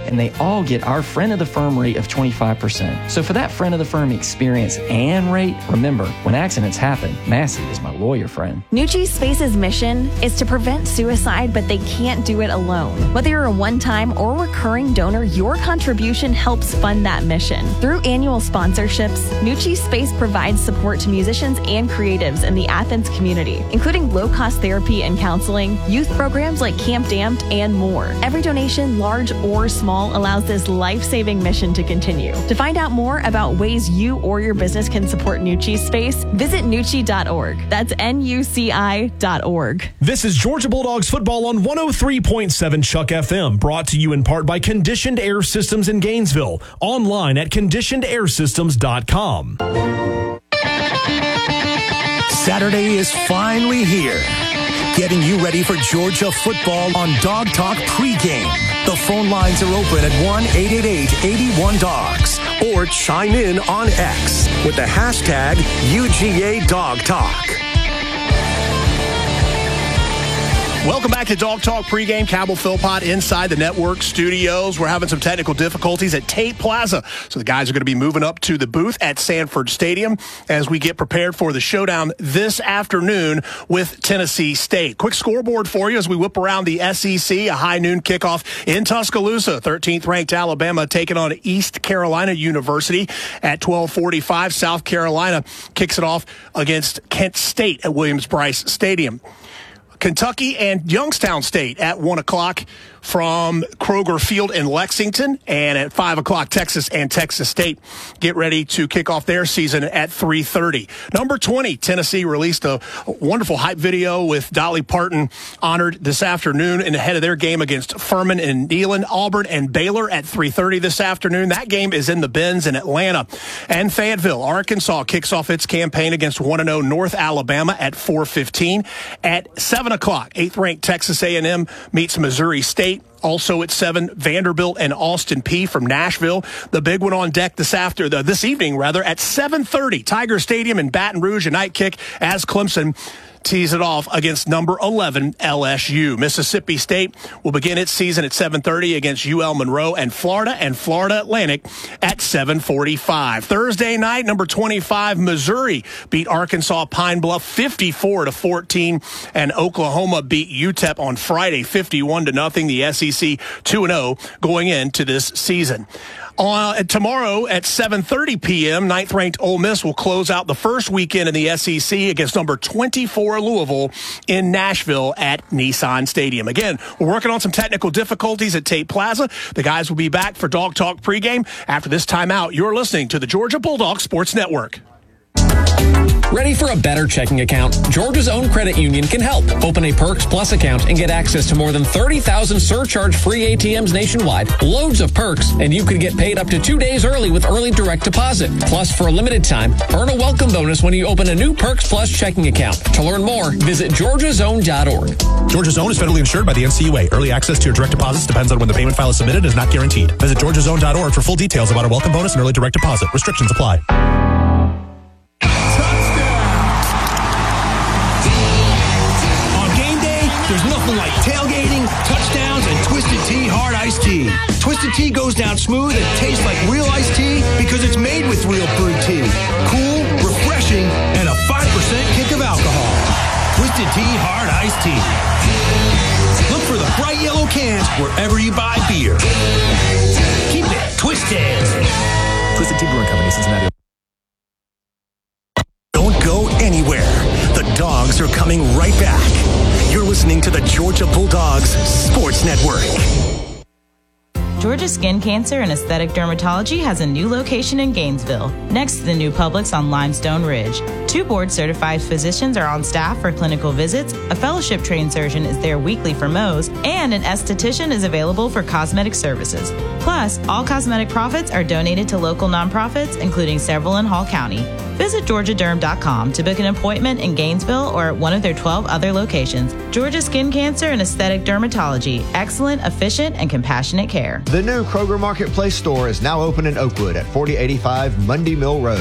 and they all get our friend of the firm rate of 25%. So for that friend of the firm experience and rate, remember, when accidents happen, Massey is my lawyer friend. Nucci Space's mission is to prevent suicide, but they can't do it alone. Whether you're a one-time or recurring donor, your contribution helps fund that mission. Through annual sponsorships, Nucci Space provides support to musicians and creatives in the Athens community, including low-cost therapy and counseling, youth programs like Camp Damped, and more. Every donation, large or small, allows this life-saving mission to continue. To find out more about ways you or your business can support Nucci Space, visit Nucci.org. That's NUCI.org. This is Georgia Bulldogs football on 103.7 Chuck FM, brought to you in part by Conditioned Air Systems in Gainesville. Online at conditionedairsystems.com. Saturday is finally here. Getting you ready for Georgia football on Dog Talk pregame. The phone lines are open at 1-888-81-DOGS or chime in on X with the hashtag UGA Dog Talk. Welcome back to Dog Talk pregame. Cabell Philpott inside the network studios. We're having some technical difficulties at Tate Plaza, so the guys are going to be moving up to the booth at Sanford Stadium as we get prepared for the showdown this afternoon with Tennessee State. Quick scoreboard for you as we whip around the SEC. A high noon kickoff in Tuscaloosa. 13th ranked Alabama taking on East Carolina University at 12:45. South Carolina kicks it off against Kent State at Williams-Brice Stadium. Kentucky and Youngstown State at 1 o'clock from Kroger Field in Lexington. And at 5 o'clock, Texas and Texas State get ready to kick off their season at 3:30. Number 20, Tennessee released a wonderful hype video with Dolly Parton honored this afternoon and ahead of their game against Furman and Neyland. Auburn and Baylor at 3:30 this afternoon. That game is in the Benz in Atlanta. And Fayetteville, Arkansas kicks off its campaign against 1-0 North Alabama at 4:15. At 7 o'clock, 8th-ranked Texas A&M meets Missouri State. Also at 7, Vanderbilt and Austin Peay from Nashville. The big one on deck this evening at 7:30. Tiger Stadium in Baton Rouge, a night kick as Clemson tees it off against number 11 LSU. Mississippi State will begin its season at 7:30 against UL Monroe and Florida Atlantic at 7:45. Thursday night, number 25 Missouri beat Arkansas Pine Bluff 54-14, and Oklahoma beat UTEP on Friday 51-0. The SEC 2-0 going into this season. Tomorrow at 7:30 p.m., 9th-ranked Ole Miss will close out the first weekend in the SEC against number 24 Louisville in Nashville at Nissan Stadium. Again, we're working on some technical difficulties at Tate Plaza. The guys will be back for Dog Talk pregame. After this timeout, you're listening to the Georgia Bulldogs Sports Network. Ready for a better checking account? Georgia's own credit union can help. Open a Perks Plus account and get access to more than 30,000 surcharge-free ATMs nationwide, loads of perks, and you could get paid up to 2 days early with early direct deposit. Plus, for a limited time, earn a welcome bonus when you open a new Perks Plus checking account. To learn more, visit georgiazone.org. Georgia's Own is federally insured by the NCUA. Early access to your direct deposits depends on when the payment file is submitted and is not guaranteed. Visit georgiazone.org for full details about a welcome bonus and early direct deposit. Restrictions apply. There's nothing like tailgating, touchdowns, and Twisted Tea Hard Iced Tea. Twisted Tea goes down smooth and tastes like real iced tea because it's made with real brewed tea. Cool, refreshing, and a 5% kick of alcohol. Twisted Tea Hard Iced Tea. Look for the bright yellow cans wherever you buy beer. Keep it twisted. Twisted Tea Brewing Company, Cincinnati. Don't go anywhere. The Dogs are coming right back. You're listening to the Georgia Bulldogs Sports Network. Georgia Skin Cancer and Aesthetic Dermatology has a new location in Gainesville, next to the new Publix on Limestone Ridge. 2 board-certified physicians are on staff for clinical visits, a fellowship-trained surgeon is there weekly for Mohs, and an esthetician is available for cosmetic services. Plus, all cosmetic profits are donated to local nonprofits, including several in Hall County. Visit georgiaderm.com to book an appointment in Gainesville or at one of their 12 other locations. Georgia Skin Cancer and Aesthetic Dermatology. Excellent, efficient, and compassionate care. The new Kroger Marketplace store is now open in Oakwood at 4085 Mundy Mill Road.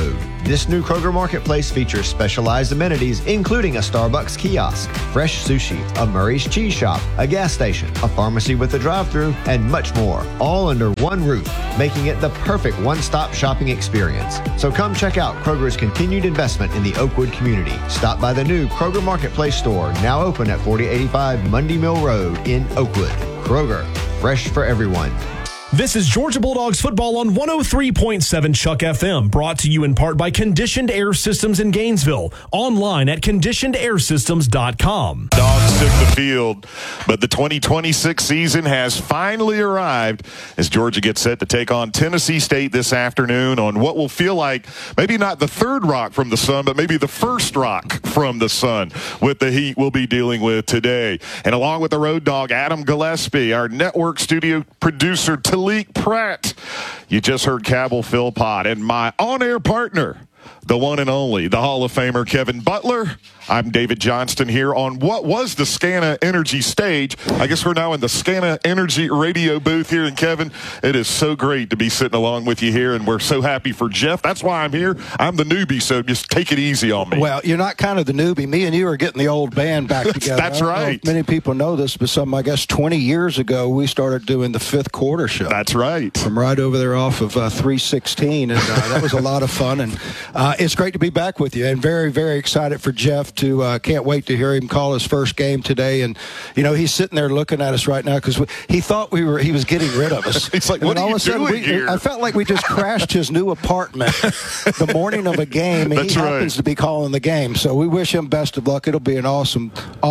This new Kroger Marketplace features specialized amenities, including a Starbucks kiosk, fresh sushi, a Murray's Cheese Shop, a gas station, a pharmacy with a drive-thru, and much more, all under one roof, making it the perfect one-stop shopping experience. So come check out Kroger's continued investment in the Oakwood community. Stop by the new Kroger Marketplace store, now open at 4085 Mundy Mill Road in Oakwood. Kroger, fresh for everyone. This is Georgia Bulldogs football on 103.7 Chuck FM, brought to you in part by Conditioned Air Systems in Gainesville. Online at conditionedairsystems.com. Dogs took the field, but the 2026 season has finally arrived as Georgia gets set to take on Tennessee State this afternoon on what will feel like maybe not the third rock from the sun, but maybe the first rock from the sun with the heat we'll be dealing with today. And along with the road dog, Adam Gillespie, our network studio producer, Talik Pratt. You just heard Cabell Philpott, and my on-air partner, the one and only, the Hall of Famer Kevin Butler. I'm David Johnston here on what was the Scana Energy stage. I guess we're now in the Scana Energy radio booth here. And Kevin, it is so great to be sitting along with you here, and we're so happy for Jeff. That's why I'm here. I'm the newbie, so just take it easy on me. Well, you're not kind of the newbie. Me and you are getting the old band back together. That's right. Many people know this, but I guess 20 years ago, we started doing the Fifth Quarter show. That's right. From right over there off of 316, and that was a lot of fun. And it's great to be back with you, and very, very excited for Jeff to can't wait to hear him call his first game today. And he's sitting there looking at us right now because he thought he was getting rid of us. He's like, what are you doing here? I felt like we just crashed his new apartment the morning of a game, and he happens to be calling the game. So we wish him best of luck. It'll be an awesome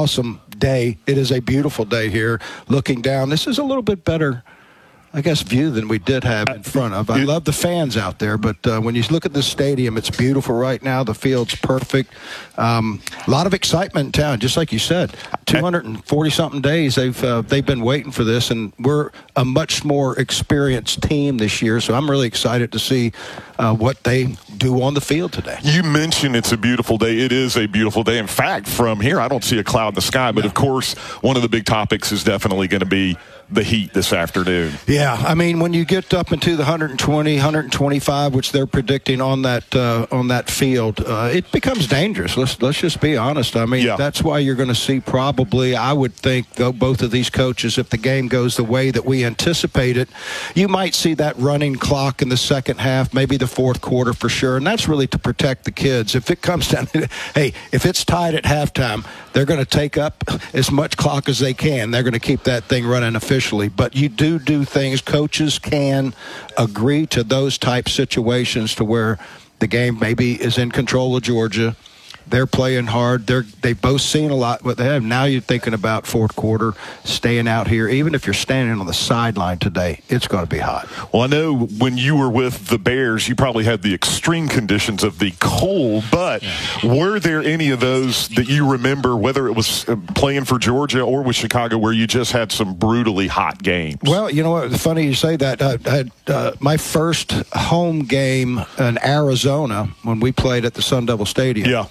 day. It is a beautiful day here. Looking down, this is a little bit better, I guess, view than we did have in front of. I love the fans out there, but when you look at this stadium, it's beautiful right now. The field's perfect. A lot of excitement in town, just like you said. 240-something days they've been waiting for this, and we're a much more experienced team this year, so I'm really excited to see what they do on the field today. You mentioned it's a beautiful day. It is a beautiful day. In fact, from here, I don't see a cloud in the sky, but of course, one of the big topics is definitely going to be the heat this afternoon. Yeah, I mean, when you get up into the 120, 125, which they're predicting on that field, it becomes dangerous. Let's just be honest. I mean, that's why you're going to see probably, I would think, though, both of these coaches, if the game goes the way that we anticipate it, you might see that running clock in the second half, maybe the fourth quarter for sure, and that's really to protect the kids. If it comes down to, hey, if it's tied at halftime, they're going to take up as much clock as they can. They're going to keep that thing running officially. But you do things. Coaches can agree to those type situations to where the game maybe is in control of Georgia. They're playing hard. They've both seen a lot what they have. Now you're thinking about fourth quarter, staying out here. Even if you're standing on the sideline today, it's going to be hot. Well, I know when you were with the Bears, you probably had the extreme conditions of the cold, but were there any of those that you remember, whether it was playing for Georgia or with Chicago, where you just had some brutally hot games? Well, you know what? It's funny you say that. I had my first home game in Arizona when we played at the Sun Devil Stadium. Yeah.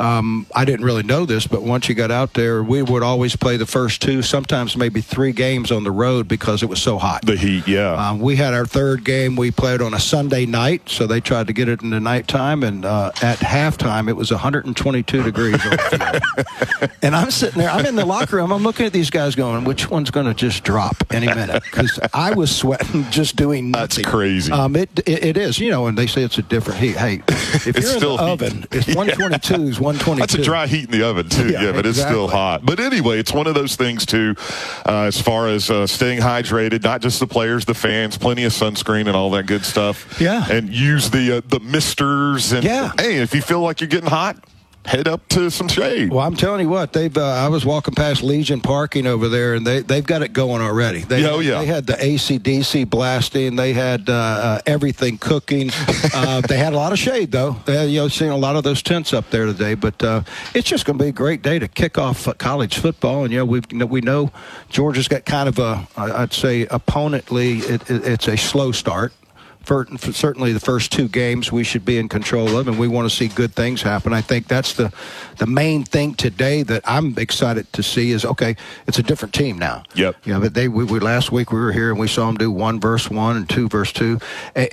I didn't really know this, but once you got out there, we would always play the first two, sometimes maybe 3 games on the road because it was so hot. The heat, yeah. We had our third game. We played on a Sunday night, so they tried to get it in the nighttime, and at halftime, it was 122 degrees on the field. And I'm sitting there. I'm in the locker room. I'm looking at these guys going, which one's going to just drop any minute? Because I was sweating just doing nothing. That's crazy. It is, and they say it's a different heat. Hey, if you're in the oven, it's 122 is 122. That's a dry heat in the oven, too. Yeah, but it's still hot. But anyway, it's one of those things, too, as far as staying hydrated, not just the players, the fans, plenty of sunscreen and all that good stuff. Yeah. And use the misters. And, hey, if you feel like you're getting hot, head up to some shade. Well, I'm telling you what, I was walking past Legion Parking over there, and they've got it going already. They had the AC/DC blasting. They had everything cooking. They had a lot of shade, though. They had, seen a lot of those tents up there today. But it's just going to be a great day to kick off college football. And we know Georgia's got kind of I'd say opponently, it's a slow start. For certainly the first 2 games we should be in control of, and we want to see good things happen. I think that's the main thing today that I'm excited to see is, okay, it's a different team now. Yep. But last week we were here and we saw them do 1 versus 1 and 2 versus 2. And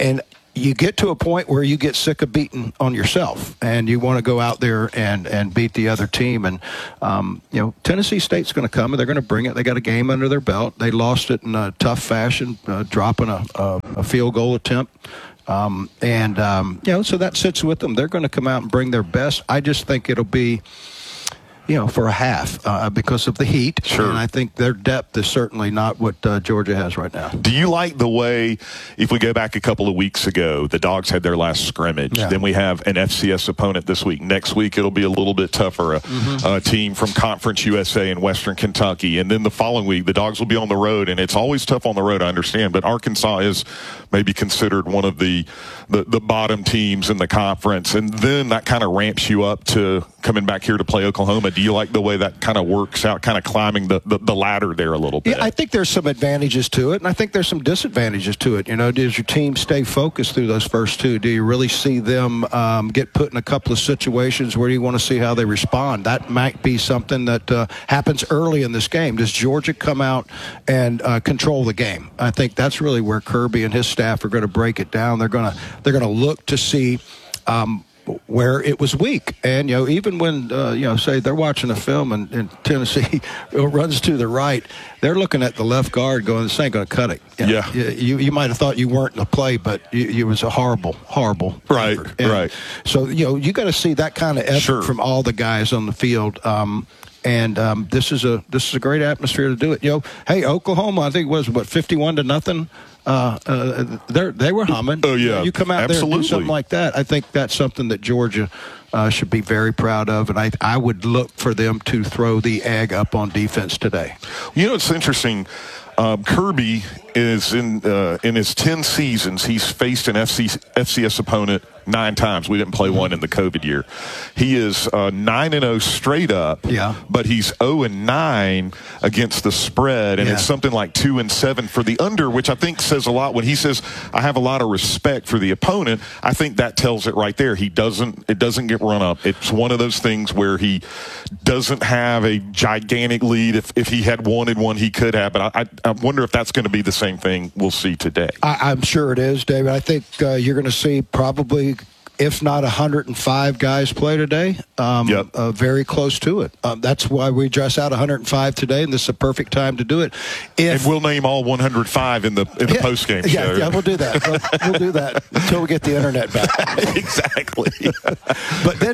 you get to a point where you get sick of beating on yourself, and you want to go out there and beat the other team. And Tennessee State's going to come, and they're going to bring it. They got a game under their belt. They lost it in a tough fashion, dropping a field goal attempt. So that sits with them. They're going to come out and bring their best. I just think it'll be, for a half because of the heat. Sure. And I think their depth is certainly not what Georgia has right now. Do you like the way, if we go back a couple of weeks ago, the Dogs had their last scrimmage. Yeah. Then we have an FCS opponent this week. Next week, it'll be a little bit tougher, a team from Conference USA in Western Kentucky. And then the following week, the Dogs will be on the road. And it's always tough on the road, I understand. But Arkansas is maybe considered one of the bottom teams in the conference. And then that kind of ramps you up to coming back here to play Oklahoma. Do you like the way that kind of works out, kind of climbing the ladder there a little bit? Yeah, I think there's some advantages to it, and I think there's some disadvantages to it. Does your team stay focused through those first two? Do you really see them get put in a couple of situations where you want to see how they respond? That might be something that happens early in this game. Does Georgia come out and control the game? I think that's really where Kirby and his staff are going to break it down. They're going to look to see where it was weak. And, even when, say they're watching a film and Tennessee runs to the right, they're looking at the left guard going, this ain't going to cut it. Yeah. You might have thought you weren't in the play, but it was a horrible Right, effort. Right. So, you got to see that kind of effort from all the guys on the field. This is a great atmosphere to do it. Hey, Oklahoma, I think it was 51-0. They were humming. Oh yeah, you come out there and do something like that. I think that's something that Georgia should be very proud of, and I would look for them to throw the egg up on defense today. It's interesting. Kirby is in his 10 seasons, he's faced an FCS opponent 9 times. We didn't play one in the COVID year. He is 9-0 straight up, but he's 0-9 against the spread, and it's something like 2-7 for the under, which I think says a lot. When he says, I have a lot of respect for the opponent, I think that tells it right there. It doesn't get run up. It's one of those things where he doesn't have a gigantic lead. If he had wanted one, he could have, but I wonder if that's going to be the same thing we'll see today. I'm sure it is, David. I think you're going to see probably, if not 105 guys play today, very close to it. That's why we dress out 105 today, and this is a perfect time to do it. And we'll name all 105 in the post-game show. Yeah, we'll do that. We'll do that until we get the internet back. Exactly. But then,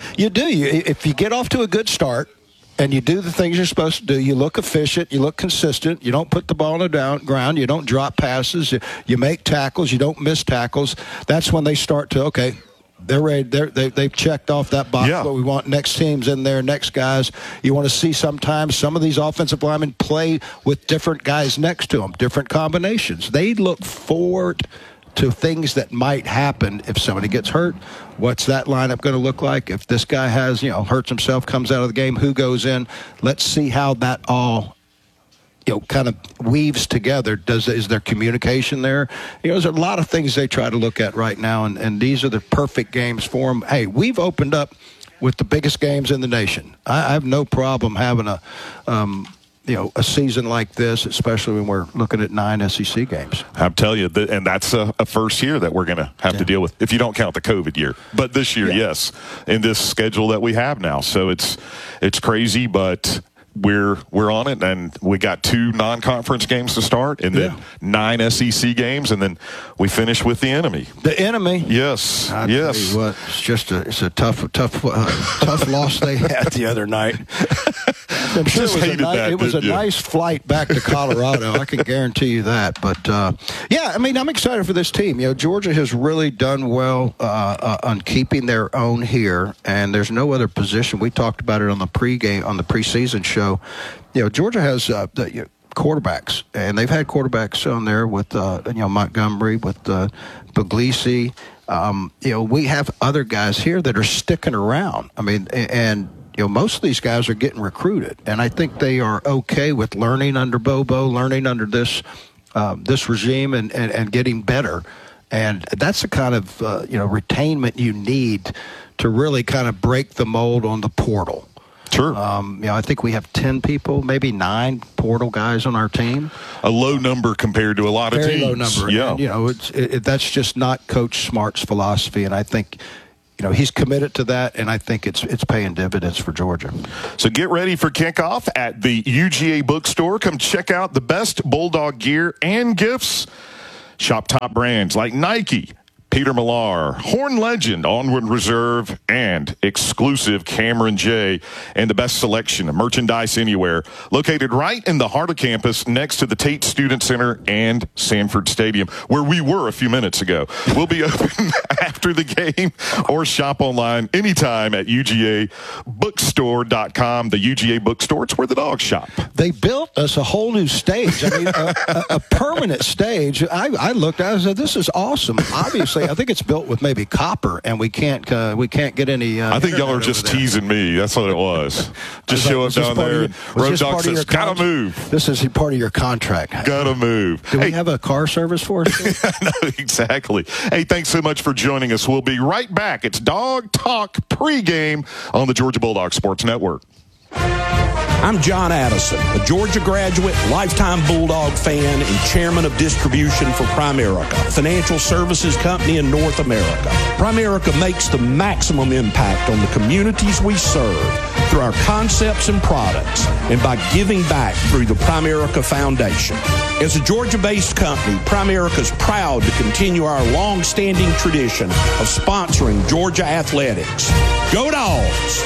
if you get off to a good start, and you do the things you're supposed to do, you look efficient, you look consistent, you don't put the ball on the ground, you don't drop passes, you make tackles, you don't miss tackles. That's when they start to, okay, they're ready. They've checked off that box. What we want. Next team's in there. Next guys. You want to see sometimes some of these offensive linemen play with different guys next to them, different combinations. They look forward to things that might happen if somebody gets hurt. What's that lineup going to look like? If this guy has, hurts himself, comes out of the game, who goes in? Let's see how that all, kind of weaves together. Is there communication there? There's a lot of things they try to look at right now, and these are the perfect games for them. Hey, we've opened up with the biggest games in the nation. I have no problem having a season like this, especially when we're looking at 9 SEC games. I'll tell you, and that's a first year that we're going to have to deal with, if you don't count the COVID year. But this year, yes, in this schedule that we have now. So it's crazy, but we're on it, and we got 2 non-conference games to start, and then 9 SEC games, and then we finish with the enemy. The enemy? Yes. I'll tell you what, it's a tough loss they had the other night. I'm sure it was a nice flight back to Colorado. I can guarantee you that. But, I'm excited for this team. Georgia has really done well on keeping their own here, and there's no other position. We talked about it on the preseason show. Georgia has quarterbacks, and they've had quarterbacks on there with Montgomery, with Puglisi. We have other guys here that are sticking around. Most of these guys are getting recruited, and I think they are okay with learning under Bobo, learning under this regime, and getting better. And that's the kind of retainment you need to really kind of break the mold on the portal. Sure. I think we have 10 people, maybe 9 portal guys on our team. A low number compared to a lot of teams. Very low number. Yeah. And, that's just not Coach Smart's philosophy, and I think he's committed to that, and I think it's paying dividends for Georgia. So get ready for kickoff at the UGA bookstore. Come check out the best Bulldog gear and gifts. Shop top brands like Nike, Peter Millar, Horn Legend, Onward Reserve, and exclusive Cameron J. And the best selection of merchandise anywhere. Located right in the heart of campus next to the Tate Student Center and Sanford Stadium, where we were a few minutes ago. We'll be open after the game or shop online anytime at UGAbookstore.com. The UGA Bookstore, it's where the dogs shop. They built us a whole new stage. I mean, a permanent stage. I looked at it and said, this is awesome. Obviously, I think it's built with maybe copper, and we can't get any. I think y'all are just teasing me. That's what it was. Just show up down there. Road Dog says, "Gotta move." This is part of your contract. Gotta move. Do we have a car service for us? No, exactly. Hey, thanks so much for joining us. We'll be right back. It's Dog Talk pregame on the Georgia Bulldog Sports Network. I'm John Addison, a Georgia graduate, lifetime Bulldog fan, and chairman of distribution for Primerica, a financial services company in North America. Primerica makes the maximum impact on the communities we serve through our concepts and products and by giving back through the Primerica Foundation. As a Georgia-based company, Primerica is proud to continue our long-standing tradition of sponsoring Georgia athletics. Go Dogs!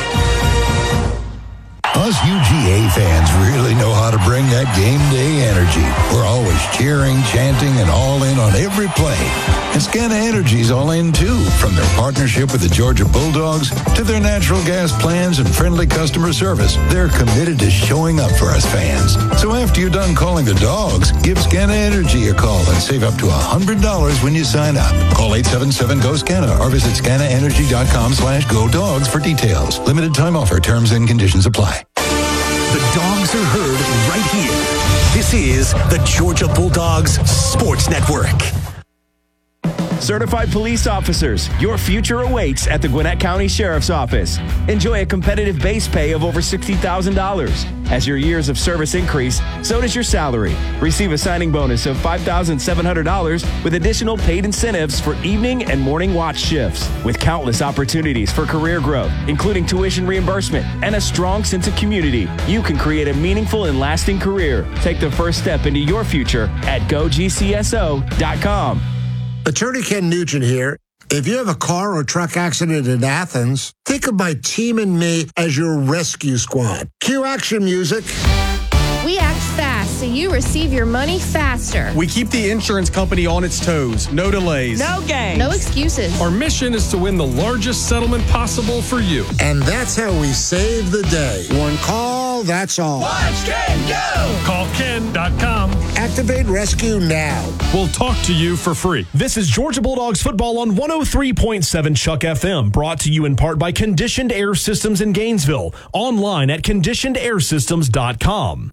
Us UGA fans really know how to bring that game day energy. We're always cheering, chanting, and all in on every play. And Scana Energy's all in too, from their partnership with the Georgia Bulldogs to their natural gas plans and friendly customer service. They're committed to showing up for us fans. So after you're done calling the Dogs, give Scana Energy a call and save up to $100 when you sign up. Call 877-GO-SCANA or visit scanaenergy.com/GoDogs for details. Limited time offer. Terms and conditions apply. The Dogs are heard right here. This is the Georgia Bulldogs Sports Network. Certified police officers, your future awaits at the Gwinnett County Sheriff's Office. Enjoy a competitive base pay of over $60,000. As your years of service increase, so does your salary. Receive a signing bonus of $5,700 with additional paid incentives for evening and morning watch shifts, with countless opportunities for career growth, including tuition reimbursement and a strong sense of community. You can create a meaningful and lasting career. Take the first step into your future at GoGCSO.com. Attorney Ken Nugent here. If you have a car or truck accident in Athens, think of my team and me as your rescue squad. Cue action music. We act fast so you receive your money faster. We keep the insurance company on its toes. No delays. No games. No excuses. Our mission is to win the largest settlement possible for you. And that's how we save the day. One call, that's all. Watch Ken go! Call Ken.com. Activate rescue now. We'll talk to you for free. This is Georgia Bulldogs football on 103.7 Chuck FM, brought to you in part by Conditioned Air Systems in Gainesville. Online at conditionedairsystems.com.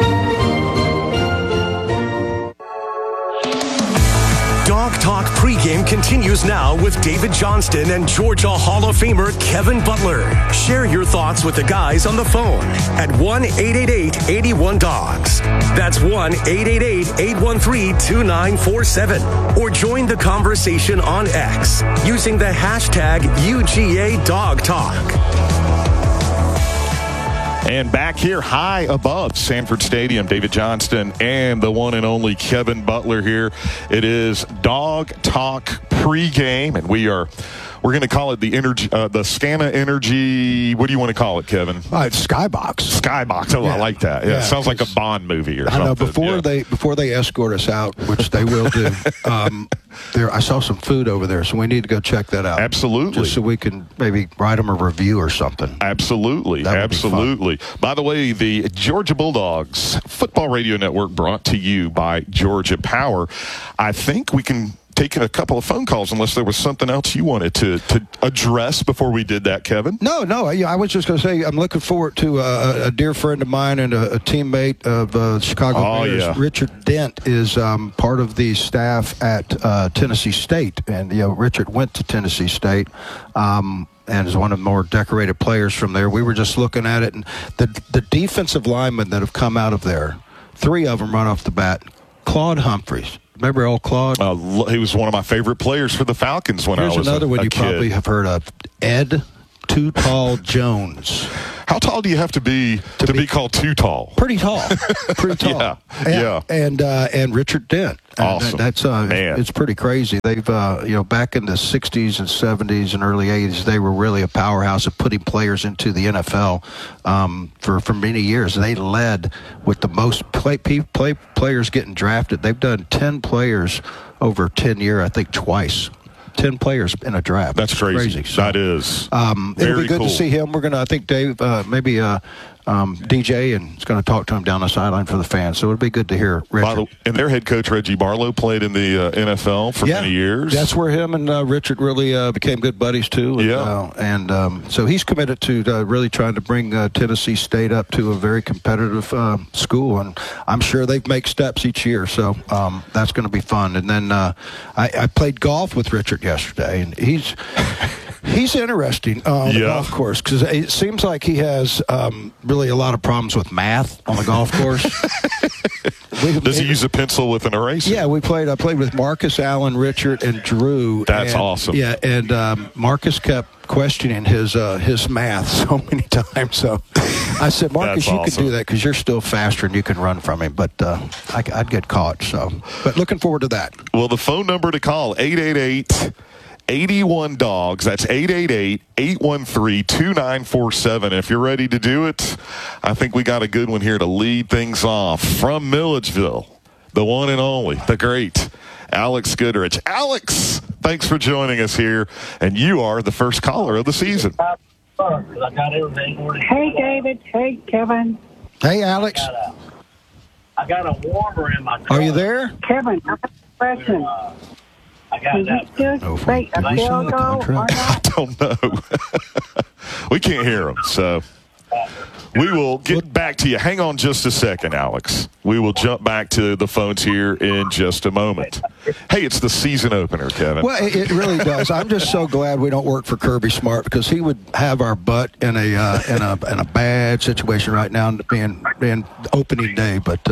Dog Talk pregame continues now with David Johnston and Georgia Hall of Famer Kevin Butler. Share your thoughts with the guys on the phone at 1-888-81-DOGS. That's 1-888-813-2947. Or join the conversation on X using the hashtag UGA Dog Talk. And back here high above Sanford Stadium, David Johnston and the one and only Kevin Butler here. It is Dog Talk pregame, and we're going to call it the Scana Energy. What do you want to call it, Kevin? It's Skybox. Skybox. Oh, yeah. I like that. Yeah, it sounds like a Bond movie or something. I know. Before they escort us out, which they will do. I saw some food over there, so we need to go check that out. Absolutely. Just so we can maybe write them a review or something. Absolutely. Absolutely. By the way, the Georgia Bulldogs Football Radio Network brought to you by Georgia Power. I think we can taking a couple of phone calls unless there was something else you wanted to address before we did that, Kevin. No. I was just going to say I'm looking forward to a dear friend of mine and a teammate of Chicago Bears. Yeah. Richard Dent is part of the staff at Tennessee State. And, Richard went to Tennessee State. And is one of the more decorated players from there. We were just looking at it, and the defensive linemen that have come out of there, 3 of them right off the bat. Claude Humphreys. Remember old Claude? He was one of my favorite players for the Falcons when I was Here's another one you kid. probably have heard of. Ed Too Tall Jones. How tall do you have to be to be called too tall? Pretty tall. Yeah. And Richard Dent. Awesome. That's Man. It's pretty crazy. They've back in the 60s and 70s and early 80s, they were really a powerhouse of putting players into the NFL for many years. They led with the most players getting drafted. They've done 10 players over 10 years, I think twice. 10 players in a draft. That's crazy. So, that is it'll be good cool. to see him. We're going to, I think, Dave, maybe DJ, and is going to talk to him down the sideline for the fans. So it'll be good to hear Richard. And their head coach, Reggie Barlow, played in the NFL for many years. That's where him and Richard really became good buddies, too. And, so he's committed to really trying to bring Tennessee State up to a very competitive school. And I'm sure they make steps each year. So that's going to be fun. And then I played golf with Richard yesterday, and he's interesting on the golf course because it seems like he has really a lot of problems with math on the golf course. Does he use a pencil with an eraser? Yeah, I played with Marcus, Allen, Richard, and Drew. That's awesome. Yeah, and Marcus kept questioning his math so many times. So I said, Marcus, you can do that because you're still faster and you can run from him. But I'd get caught. So, but looking forward to that. Well, the phone number to call 888-81-DOGS. That's 888-813-2947. If you're ready to do it, I think we got a good one here to lead things off. From Milledgeville, the one and only, the great Alex Goodrich. Alex, thanks for joining us here, and you are the first caller of the season. Hey, David. Hey, Kevin. Hey, Alex. I got a warmer in my car. Are you there? Kevin, I have a question. I don't know. We can't hear him, so we will get back to you. Hang on just a second, Alex. We will jump back to the phones here in just a moment. Hey, it's the season opener, Kevin. Well, it really does. I'm just so glad we don't work for Kirby Smart because he would have our butt in a bad situation right now, being opening day, but.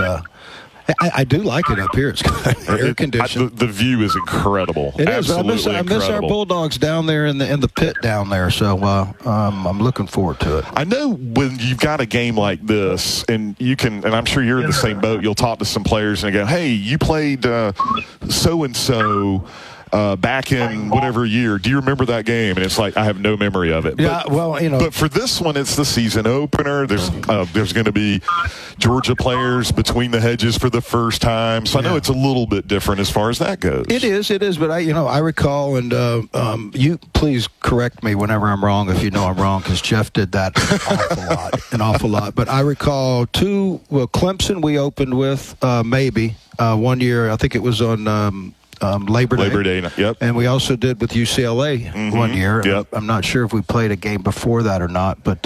I do like it up here. It's air conditioned. The view is incredible. It is. Absolutely I miss our Bulldogs down there in the pit down there. So I'm looking forward to it. I know when you've got a game like this, and you can, and I'm sure you're in the same boat. You'll talk to some players and go, "Hey, you played so and so." Back in whatever year, do you remember that game? And it's like I have no memory of it. Yeah, But for this one, it's the season opener. There's going to be Georgia players between the hedges for the first time, so I know it's a little bit different as far as that goes. It is. But I recall, and you please correct me whenever I'm wrong if you know I'm wrong, because Jeff did that an awful lot. But I recall Clemson we opened with maybe 1 year. I think it was on. Labor Day. Yep. And we also did with UCLA 1 year. Yep. I'm not sure if we played a game before that or not, but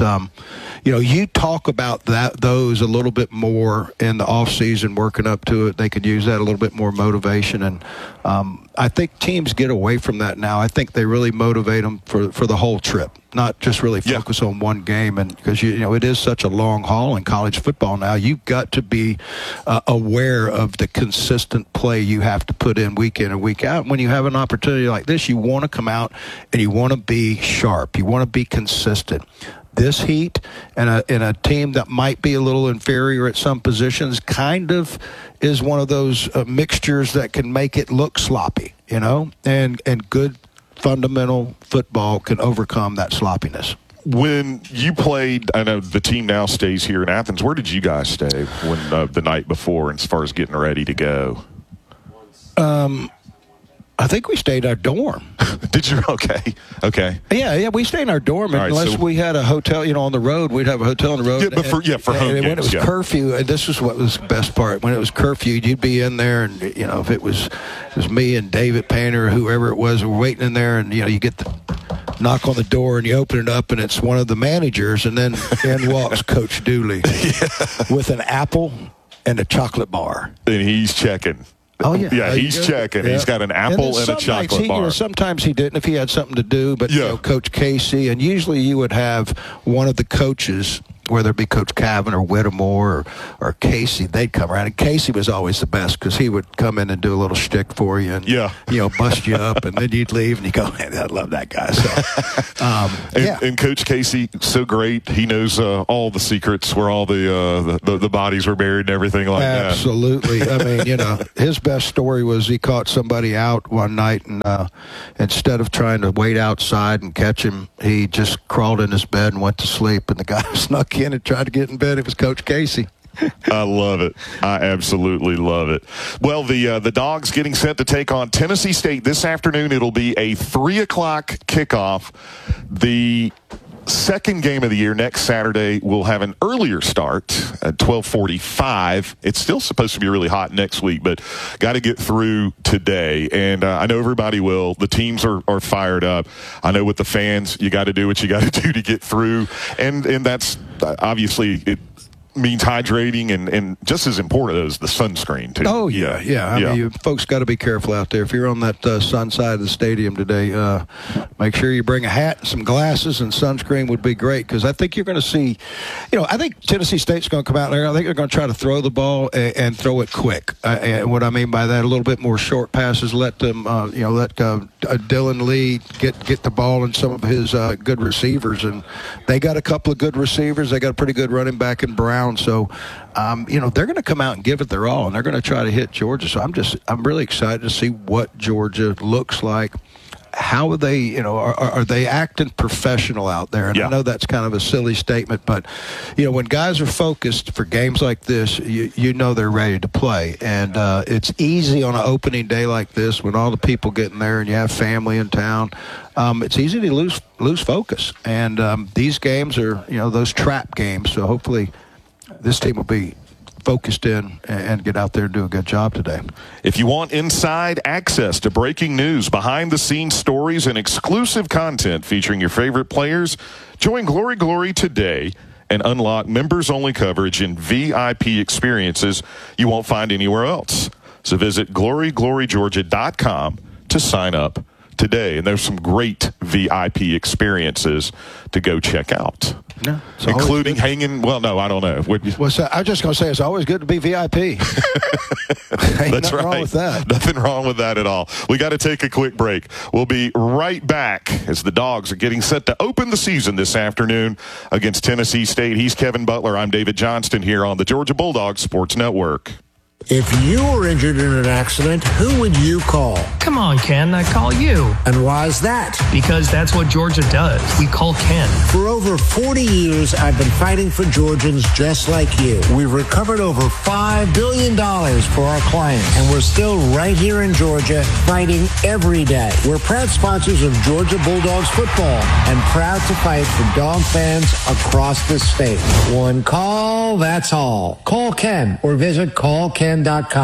you talk about those a little bit more in the off season, working up to it. They could use that a little bit more motivation, and I think teams get away from that now. I think they really motivate them for the whole trip, not just really focus on one game. And because it is such a long haul in college football now, you've got to be aware of the consistent play you have to put in week in and week out. When you have an opportunity like this, you want to come out and you want to be sharp. You want to be consistent. This heat and a team that might be a little inferior at some positions kind of is one of those mixtures that can make it look sloppy, and good fundamental football can overcome that sloppiness. When you played, I know the team now stays here in Athens. Where did you guys stay when the night before as far as getting ready to go? I think we stayed at our dorm. Did you? Okay. Yeah, we stay in our dorm unless we had a hotel, on the road. We'd have a hotel on the road. Yeah, but for home games, when it was curfew, and this is what was the best part. When it was curfew, you'd be in there, and if it was me and David Painter or whoever it was, we're waiting in there, and you get the knock on the door, and you open it up, and it's one of the managers, and then in walks Coach Dooley with an apple and a chocolate bar, and he's checking. Oh, yeah. Yeah, he's checking. Yeah. He's got an apple and a chocolate bar. Sometimes he didn't if he had something to do, but Coach Casey, and usually you would have one of the coaches, whether it be Coach Cavan or Whittemore or Casey, they'd come around. And Casey was always the best because he would come in and do a little shtick for you and, bust you up, and then you'd leave and you go, man, I love that guy. So, and Coach Casey, so great. He knows all the secrets where all the bodies were buried and everything like that. Absolutely. I mean, his best story was he caught somebody out one night, and instead of trying to wait outside and catch him, he just crawled in his bed and went to sleep, and the guy snuck in and tried to get in bed. It was Coach Casey. I love it. I absolutely love it. Well, the Dogs getting set to take on Tennessee State this afternoon. It'll be a 3:00 kickoff. The second game of the year next Saturday will have an earlier start at 12:45. It's still supposed to be really hot next week, but got to get through today. And I know everybody will. The teams are fired up. I know with the fans, you got to do what you got to do to get through. And that's obviously it means hydrating and just as important as the sunscreen too. Oh yeah. I mean, you folks got to be careful out there. If you're on that sun side of the stadium today, make sure you bring a hat and some glasses, and sunscreen would be great, because I think you're going to see, I think Tennessee State's going to come out there. I think they're going to try to throw the ball and throw it quick. And what I mean by that, a little bit more short passes. Let them, let Dylan Lee get the ball in some of his good receivers, and they got a couple of good receivers. They got a pretty good running back in Brown. So, they're going to come out and give it their all, and they're going to try to hit Georgia. So I'm really excited to see what Georgia looks like. How are they, are they acting professional out there? And I know that's kind of a silly statement, but, when guys are focused for games like this, you know they're ready to play. And it's easy on an opening day like this when all the people get in there and you have family in town. It's easy to lose focus. And these games are, those trap games. So hopefully this team will be focused in and get out there and do a good job today. If you want inside access to breaking news, behind-the-scenes stories, and exclusive content featuring your favorite players, join Glory Glory today and unlock members-only coverage and VIP experiences you won't find anywhere else. So visit gloryglorygeorgia.com to sign up today. And there's some great VIP experiences to go check out. Yeah, including hanging, I don't know. What's that? I was just going to say, it's always good to be VIP. That's right. Wrong with that. Nothing wrong with that at all. We got to take a quick break. We'll be right back as the Dogs are getting set to open the season this afternoon against Tennessee State. He's Kevin Butler. I'm David Johnston here on the Georgia Bulldogs Sports Network. If you were injured in an accident, who would you call? Come on, Ken, I call you. And why is that? Because that's what Georgia does. We call Ken. For over 40 years, I've been fighting for Georgians just like you. We've recovered over $5 billion for our clients, and we're still right here in Georgia fighting every day. We're proud sponsors of Georgia Bulldogs football and proud to fight for dog fans across the state. One call, that's all. Call Ken or visit callken.com.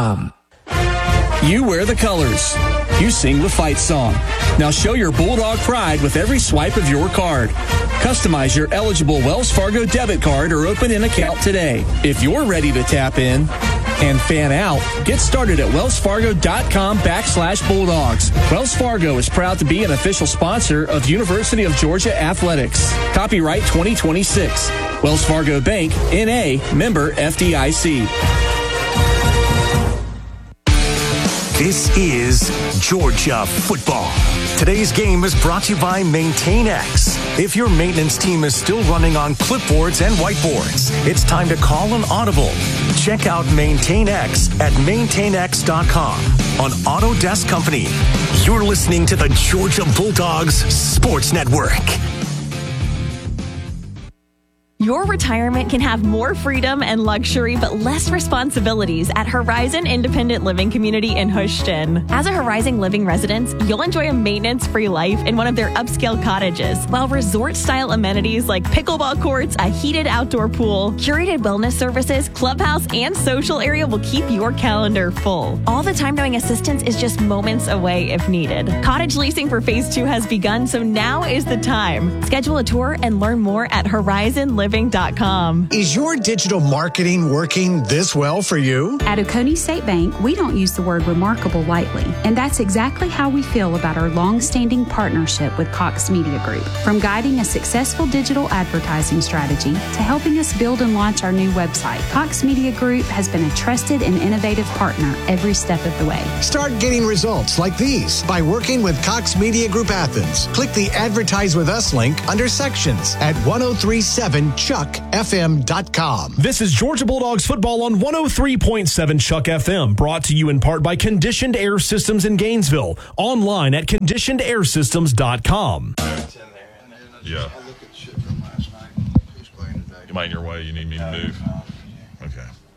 You wear the colors. You sing the fight song. Now show your Bulldog pride with every swipe of your card. Customize your eligible Wells Fargo debit card or open an account today. If you're ready to tap in and fan out, get started at wellsfargo.com/Bulldogs. Wells Fargo is proud to be an official sponsor of University of Georgia Athletics. Copyright 2026. Wells Fargo Bank, N.A., member FDIC. This is Georgia football. Today's game is brought to you by MaintainX. If your maintenance team is still running on clipboards and whiteboards, it's time to call an audible. Check out MaintainX at maintainx.com. On Autodesk Company, you're listening to the Georgia Bulldogs Sports Network. Your retirement can have more freedom and luxury, but less responsibilities at Horizon Independent Living Community in Houston. As a Horizon Living resident, you'll enjoy a maintenance-free life in one of their upscale cottages, while resort-style amenities like pickleball courts, a heated outdoor pool, curated wellness services, clubhouse, and social area will keep your calendar full. All the time knowing assistance is just moments away if needed. Cottage leasing for Phase 2 has begun, so now is the time. Schedule a tour and learn more at horizonliving.com. Is your digital marketing working this well for you? At Oconee State Bank, we don't use the word remarkable lightly, and that's exactly how we feel about our long-standing partnership with Cox Media Group. From guiding a successful digital advertising strategy to helping us build and launch our new website, Cox Media Group has been a trusted and innovative partner every step of the way. Start getting results like these by working with Cox Media Group Athens. Click the Advertise With Us link under Sections at 1037chuckfm.com. This is Georgia Bulldogs football on 103.7 Chuck FM, brought to you in part by Conditioned Air Systems in Gainesville. Online at conditionedairsystems.com. Yeah. You mind your way? You need me to move? Okay.